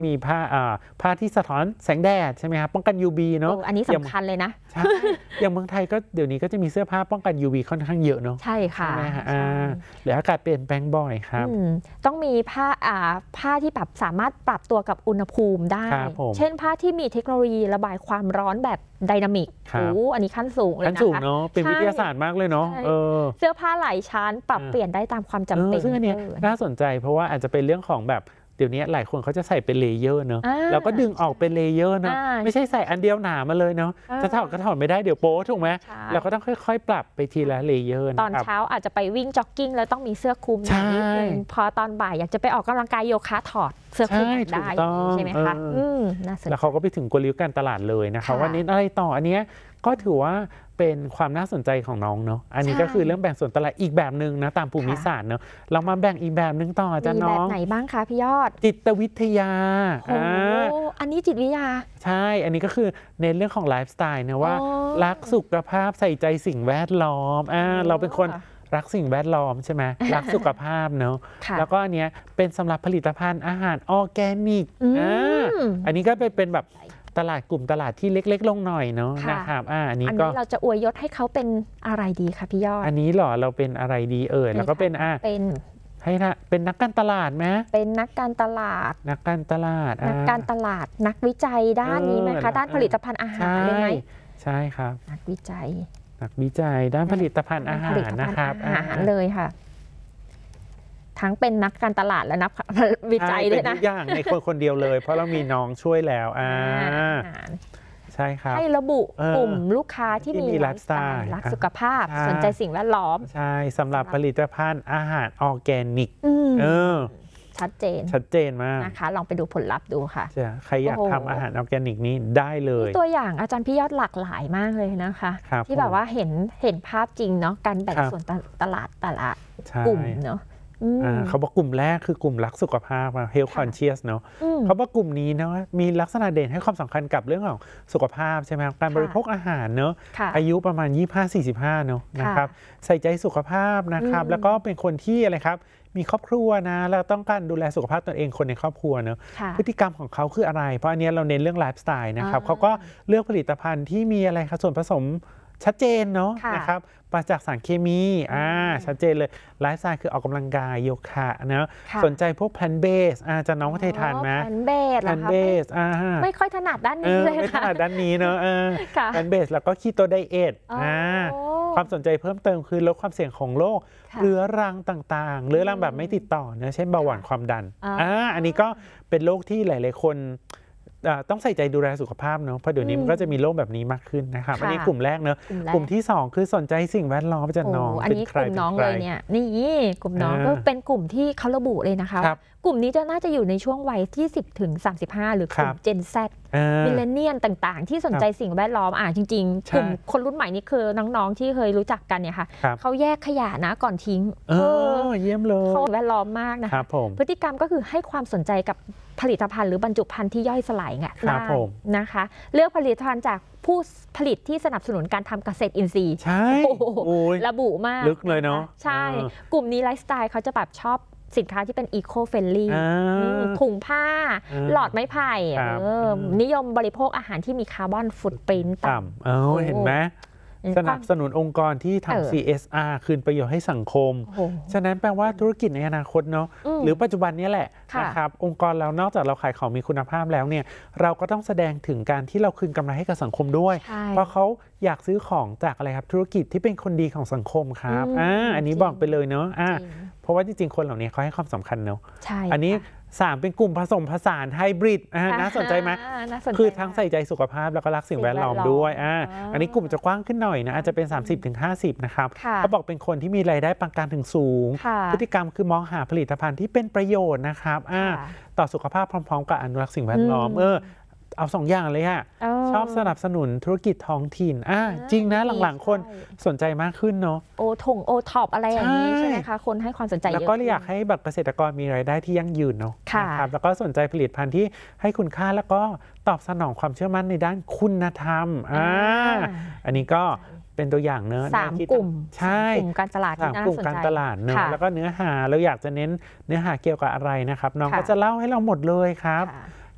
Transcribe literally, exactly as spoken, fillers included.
มีผ้าอ่าผ้าที่สะท้อนแสงแดดใช่ไหมครับป้องกัน ยู วี เนาะอันนี้สำคัญเลยนะใช่อย่างเมืองไทยก็เดี๋ยวนี้ก็จะมีเสื้อผ้าป้องกัน ยู วี ค่อนข้างเยอะเนาะใช่ค่ะใช่ไหมฮะอ่าหรืออากาศเปลี่ยนแปลงบ่อยครับต้องมีผ้าอ่าผ้าที่แบบสามารถปรับตัวกับอุณหภูมิได้เช่นผ้าที่มีเทคโนโลยีระบายความร้อนแบบไดนามิกโอ้อันนี้ขั้นสูงเลยนะคะขั้นสูงเนาะเป็นวิทยาศาสตร์มากเลยเนาะเสื้อผ้าหลายชั้นปรับเปลี่ยนได้ตามความจำเป็นซึ่งอันนี้น่าสนใจเพราะว่าอาจจะเป็นเรื่องของแบบเดี๋ยวนี้หลายคนเขาจะใส่เป็นเลเยอร์เนอะแล้วก็ดึงออกเป็นเลเยอร์เนอะไม่ใช่ใส่อันเดียวหนามาเลยเนาะจะถอดก็ถอดไม่ได้เดี๋ยวโป๊ถูกไหมเราก็ต้องค่อยๆปรับไปทีละเลเยอร์ตอนเช้าอาจจะไปวิ่งจ็อกกิ้งแล้วต้องมีเสื้อคลุมนิดนึงพอตอนบ่ายอยากจะไปออกกำลังกายโยคะถอดเสื้อคลุมได้ใช่ไหมคะแล้วเขาก็ไปถึงกลยุทธ์การตลาดเลยนะคะว่านี้อะไรต่ออันนี้ก็ถือว่าเป็นความน่าสนใจของน้องเนาะอันนี้ก็คือเรื่องแบ่งส่วนตลาดอีกแบบหนึ่งนะตามภูมิศาสตร์เนาะเรามาแบ่งอีกแบบหนึ่งต่อจะน้องแบบไหนบ้างคะพี่ยอดจิตวิทยาโอ้อันนี้จิตวิทยาใช่อันนี้ก็คือในเรื่องของไลฟ์สไตล์นะว่ารักสุขภาพใส่ใจสิ่งแวดล้อมอ่าเราเป็นคนรักสิ่งแวดล้อมใช่ไหมรักสุขภาพเนาะแล้วก็อันเนี้ยเป็นสำหรับผลิตภัณฑ์อาหารออร์แกนิกอ่าอันนี้ก็เป็นแบบตลาดกลุ่มตลาดที่เล็กๆลงหน่อยเนาะนะครับอ่าอันนี้ก็เราจะอวยยศให้เขาเป็นอะไรดีคะพี่ยอดอันนี้หรอเราเป็นอะไรดีเอ่ยแล้วก็เป็นอ่าเป็นให้นะเป็นนักการตลาดไหมเป็นนักการตลาดนักการตลาดนักการตลาดนักวิจัยด้านนี้ไหมคะด้านผลิตภัณฑ์อาหารเลยไหมใช่ครับนักวิจัยนักวิจัยด้านผลิตภัณฑ์อาหารนะครับอาหารเลยค่ะทั้งเป็นนักการตลาดและนักวิจัยด้วยนะทุกอย่างในคนคนเดียวเลยเพราะเรามีน้องช่วยแล้วอ่าใช่ครับให้ระบุกลุ่มลูกค้าที่มีไลฟ์สไตล์รักสุขภาพสนใจสิ่งแวดล้อมใช่สำหรับผลิตภัณฑ์อาหารออร์แกนิกเออชัดเจนชัดเจนมากนะคะลองไปดูผลลัพธ์ดูค่ะใครอยากทำอาหารออร์แกนิกนี้ได้เลยตัวอย่างอาจารย์พี่ยอดหลากหลายมากเลยนะคะที่แบบว่าเห็นเห็นภาพจริงเนาะการแบ่งส่วนตลาดแต่ละกลุ่มเนาะเขาบอกกลุ่มแรกคือกลุ่มรักสุขภาพ health conscious เนาะเขาบอกกลุ่มนี้เนาะมีลักษณะเด่นให้ความสำคัญกับเรื่องของสุขภาพใช่ไหมการบริโภคอาหารเนาะอายุประมาณ ยี่สิบห้าถึงสี่สิบห้า เนาะนะครับใส่ใจสุขภาพนะครับแล้วก็เป็นคนที่อะไรครับมีครอบครัวนะแล้วต้องการดูแลสุขภาพตนเองคนในครอบครัวเนาะพฤติกรรมของเขาคืออะไรเพราะอันนี้เราเน้นเรื่องไลฟ์สไตล์นะครับเขาก็เลือกผลิตภัณฑ์ที่มีอะไรครับส่วนผสมชัดเจนเนาะนะครับมาจากสารเคมีอ่าชัดเจนเลยไลฟ์สไตล์คือออกกำลังกายโยคะนะสนใจพวกแพลนเบสอ่าจะน้องเคยทานไหมแพลนเบสแพลนเบสอ่าไม่ค่อยถนัดด้านนี้เลยค่ะไม่ถนัดด้านนี้เนาะแพลนเบสแล้วก็คีโตไดเอทอ่าความสนใจเพิ่มเติมคือลดความเสี่ยงของโรคเรื้อรังต่างๆเรื้อรังแบบไม่ติดต่อนะเช่นเบาหวานความดันอ่าอันนี้ก็เป็นโรคที่หลายๆคนต้องใส่ใจดูแลสุขภาพเนาะเพราะเดี๋ยวนี้มันก็จะมีโรคแบบนี้มากขึ้นนะครับอันนี้กลุ่มแรกเนาะกลุ่มที่สองคือสนใจสิ่งแวดล้อมจะน้องอันนี้กลุ่มน้องเลยเนี่ยนี่กลุ่มน้องก็เป็นกลุ่มที่เขาระบุเลยนะคะกลุ่มนี้จะน่าจะอยู่ในช่วงวัยที่สิบถึงสามสิบห้าหรือกลุ่ม Gen Z มิลเลนเนียลต่างๆที่สนใจสิ่งแวดล้อมอ่ะจริงๆกลุ่มคนรุ่นใหม่นี่คือน้องๆที่เคยรู้จักกันเนี่ยค่ะเขาแยกขยะนะก่อนทิ้งเออเยี่ยมเลยเขาแวดล้อมมากนะคะพฤติกรรมก็คือให้ความสนใจกับผลิตภัณฑ์หรือบรรจุภัณฑ์ที่ย่อยสลายง่ายนะคะเลือกผลิตภัณฑ์จากผู้ผลิตที่สนับสนุนการทำเกษตรอินทรีย์ใช่ระบุมากลึกเลยเนาะใช่กลุ่มนี้ไลฟ์สไตล์เขาจะแบบชอบสินค้าที่เป็นอีโคเฟรนลี่ถุงผ้าหลอดไม้ไผ่นิยมบริโภคอาหารที่มีคาร์บอนฟุตปรินต์ต่ำเออเห็นไหมสนับสนุนองค์กรที่ทำ ซี เอส อาร์ คืนประโยชน์ให้สังคมฉะนั้นแปลว่าธุรกิจในอนาคตเนาะหรือปัจจุบันนี้แหละนะครับองค์กรเรานอกจากเราขายของมีคุณภาพแล้วเนี่ยเราก็ต้องแสดงถึงการที่เราคืนกำไรให้กับสังคมด้วยเพราะเขาอยากซื้อของจากอะไรครับธุรกิจที่เป็นคนดีของสังคมครับอ่าอันนี้บอกไปเลยเนาะอ่าเพราะว่าจริงๆคนเหล่านี้เขาให้ความสำคัญเนาะอันนี้สามเป็นกลุ่มผสมผสานไฮบริดน่าสนใจไหมคือทั้งใส่ใจสุขภาพแล้วก็รักสิ่งแวดล้อมด้วยอ่าอันนี้กลุ่มจะกว้างขึ้นหน่อยนะอาจจะเป็น สามสิบถึงห้าสิบ นะครับเขาบอกเป็นคนที่มีรายได้ปานกลางถึงสูงพฤติกรรมคือมองหาผลิตภัณฑ์ที่เป็นประโยชน์นะครับอ่าต่อสุขภาพพร้อมๆกับอนุรักษ์สิ่งแวดล้อมเออเอาสองอย่างเลยค่ะชอบสนับสนุนธุรกิจท้องถิ่นอ่าจริงนะหลังๆคนสนใจมากขึ้นเนาะโอทงโอท็อปอะไรอย่างนี้ใช่ไหมคะคนให้ความสนใจเยอะแล้วก็อยากให้แบบเกษตรกรมีรายได้ที่ยั่งยืนเนาะนะครับแล้วก็สนใจผลิตภัณฑ์ที่ให้คุณค่าแล้วก็ตอบสนองความเชื่อมั่นในด้านคุณธรรมอ่าอันนี้ก็เป็นตัวอย่างเนอะสามกลุ่มใช่กลุ่มการตลาดที่น่าสนใจกลุ่มการตลาดเนอะแล้วก็เนื้อหาเราอยากจะเน้นเนื้อหาเกี่ยวกับอะไรนะครับน้องก็จะเล่าให้เราหมดเลยครับ